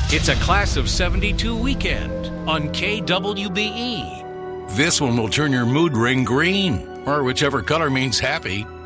It's a Class of 72 weekend on KWBE. This one will turn your mood ring green, or whichever color means happy.